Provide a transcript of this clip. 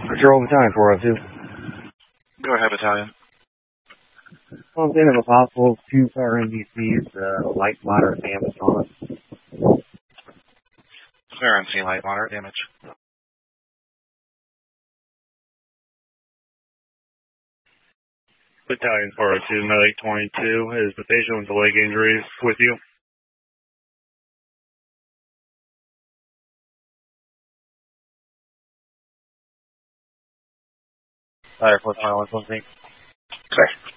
Patrol Battalion 402. Go ahead, Battalion. Something of a possible 2-car NBC's light moderate damage on it. Clearance, light moderate damage. Battalion 402, Medic 22. Is the patient with the leg injuries with you? Fire 421 something. Okay.